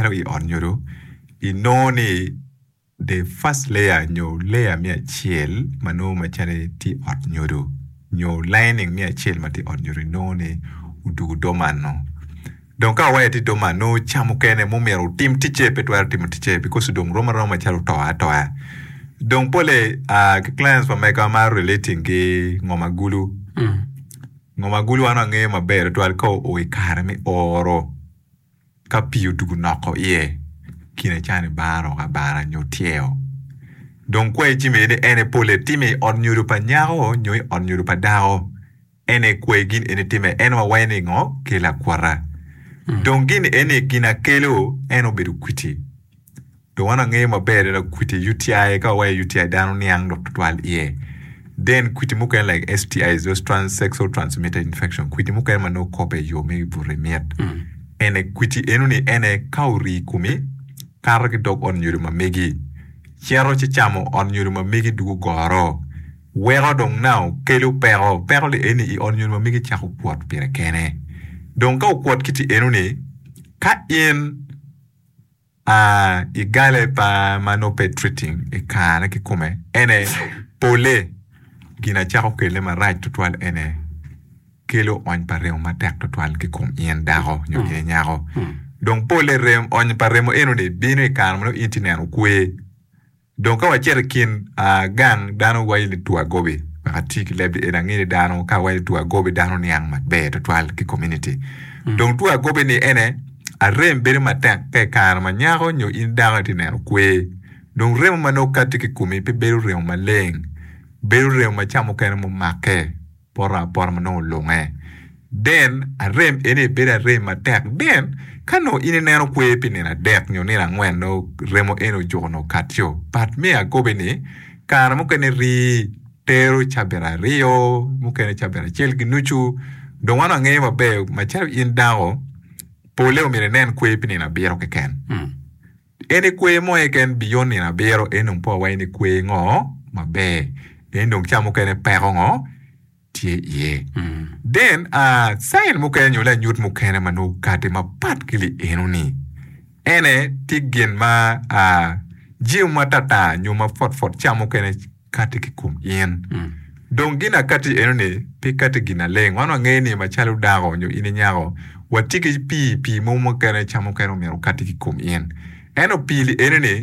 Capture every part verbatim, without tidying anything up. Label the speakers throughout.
Speaker 1: machalo i ot nyoro ino ni the first layer nyo layer mi achiel mano machale ti ot nyoro nyo lining mi achiel mati ot nyoro ino ni udugu domano donc ka waye ti domano chamo kene momero tim tiche petwa tim tiche because dong roma roma chalo toa toa donc pole a uh, clients for make am relating ge ngoma gulu mm. ngoma gulu ana nge maber to alko o ikare mi oro ka piu dugu noko ye kine chane baro ga bara nyotieo donc kwe chime ne ene pole time on nyuru pa nyao nyoy on nyuru pa dao ene kwe gin ene time ene wa wene ngo kela kwara mm. donc gin ene gina kelo eno bedu kwiti do wana nge maber na kwiti U T I ka wa U T I dano niang do twal ye then kwiti muka like S T Is those trans sexual transmitted infection kwiti muka ma no kope yo me buremiet mm. ene kwiti enu ni ene kauri kumi karaki dog on yuruma megi chero chichamo on yuruma megi dugu goro wero dong now kelu pero pero li eni i on yuruma megi chaku kuat pire kene donc ka kuat kiti enu ni ka in a uh, igale pa manope treating e kana ki kume ene pole gina chaku kele ma right to twal ene kelo on pareo ma tek to twal ki kum ien daro nyo mm. nyaro mm. donc pole rem on paremo eno de bino kan mo intinen kwe donc ka wachere kin a uh, gang dano waili tuwa gobe atik lebi ena ngire dano ka waili tuwa gobe dano niang mat be to twal ki community mm. donc tuwa gobe ni ene a rem bere matek ke kan ma nyaro nyo in daro tinen kwe donc rem ma no katiki kumi pe beru rem ma leng beru rem ma chamo kan mo make pora pora no longe then a rem ene bere rem attack then kano ine nero kwe pine na dek nyo nira ngwen no remo eno jono katyo but me a gobeni kara mukene ri tero chabera rio mukene chabera chelgi nuchu don wana nge mabe macharo in dao pole o mire nen kwe pine na bero keken mm. ene kwe mo eken beyond na bero eno mpo wa ene kwe ngo mabe eno chamo kene pero ngo tie ye mm. then uh sign mukene nyola nyut mukene manu kate ma pat kili enu ni ene tigin ma uh jiu matata nyuma fort fort cha mukene kate kikum yen mm. donc gina kate enu ni pi kate gina leng wano ngeni ma chalu dago nyo ine nyago watiki pi pi mo mukene cha mukene mero kate kikum yen eno pili enu ni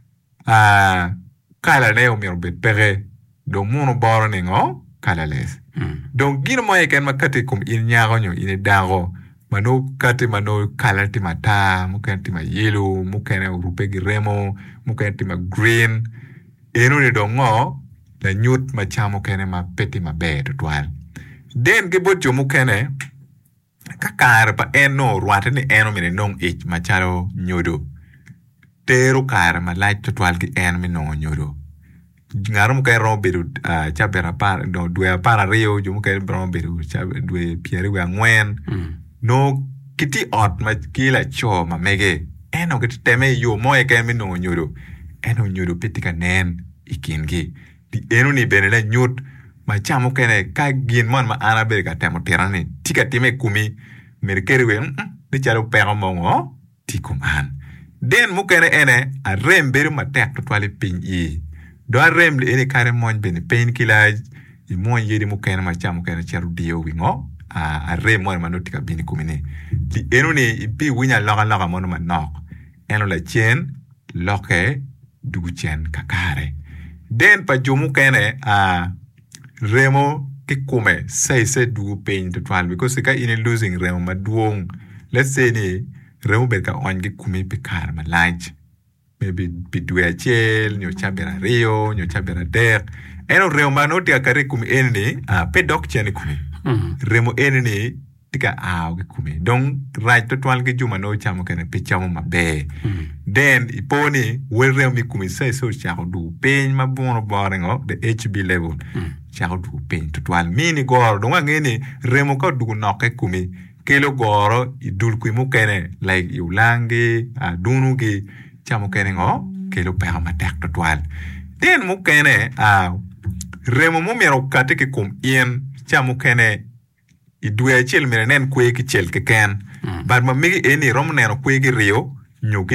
Speaker 1: uh kala neo mero bet pere donc mono boro ni ngo kala les mm. donc gino mo eken makate kum in nyago nyo ine dago mano kate mano kala ti mata mukene ti ma yellow mukene rupe giremo mukene ti ma green eno ni dongo la nyut ma chamo kene ma peti ma bed twal den ge botjo mukene kakar pa eno ruate ni eno mine nong ich ma chalo nyodo tero kar ma light twal ki en mi no nyodo ngarum kay romberu uh, chabera par no due para rio jumu kay romberu chabe due pierre wa ngwen mm. no kiti ot ma kila cho ma mege eno kiti teme yo mo e kay mi no nyoro eno nyoro petika nen ikingi di eno ni benela nyut ma chamo kene ka gin mon ma ana berga temo terani tika time kumi merkeri we mm, ni charo pero mongo tikuman den mukene ene a remberu ma tek to twale pin yi do a rem le ene kare mon bene pain killage i mon yedi mukene ma chamo kene charu dio wingo a a rem mon ma notika bini kumine di eno ni i pi winya loga loga mon ma nok eno la chen loke dugu chen kakare den pa jomu kene a remo ke kume say say dugu pain to twal because ka ine losing remo ma duong let's say ni remo berka onge kume pe kar ma lunch maybe bidwe chel nyo chabera rio nyo chabera der eno remo ma no tia kare kume ene a pe dok chen kume mm. remo ene tika a o kume donc right to twal ke juma no chamo kene pe chamo ma be mm. then iponi we remo mi kume say so chako du pain ma bono borengo the H B level mm. chako du pain to twal mini gor do ngeni remo ko du no ke kume kelo goro idul ku mu kene like yulangi a dunu gi chamo kene ngo kelo pa ma tek to twal den mu kene a remo mo mero kate ke kum ien chamo kene idue chel meren kwe ki chel ke ken mm. but ma mi eni rom neno kwe gi rio nyu